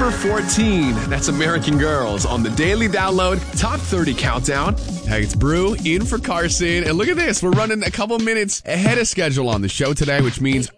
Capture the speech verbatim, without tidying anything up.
number fourteen. That's American Girls on the Daily Download Top thirty Countdown. Hey, it's Brew in for Carson. And look at this. We're running a couple minutes ahead of schedule on the show today, which means